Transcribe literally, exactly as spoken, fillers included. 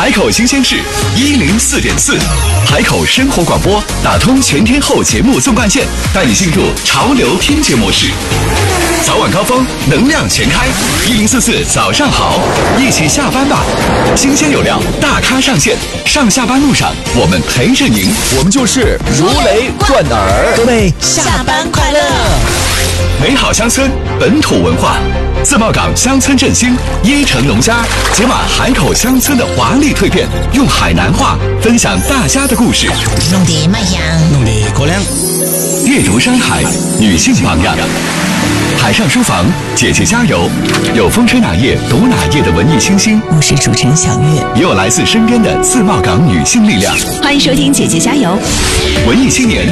海口新鲜事一零四点四，海口生活广播打通全天候节目纵贯线，带你进入潮流听觉模式。早晚高峰，能量全开，一零四四早上好，一起下班吧。新鲜有料，大咖上线，上下班路上我们陪着您， 我们就是如雷贯耳。 各位下班快乐！ 美好乡村，本土文化。自贸港乡村振兴，椰城农家解码海口乡村的华丽蜕变，用海南话分享大家的故事， 弄得卖香， 弄得过凉。 阅读山海，女性榜样。海上书房，姐姐加油！有风吹哪页读哪页的文艺清新， 我是主持人小月， 也有来自身边的自贸港女性力量。 欢迎收听姐姐加油， 文艺青年